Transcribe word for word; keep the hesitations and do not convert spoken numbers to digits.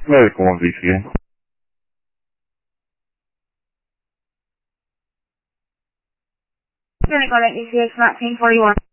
Medical one V C A. Medical one V C A, nineteen forty-one.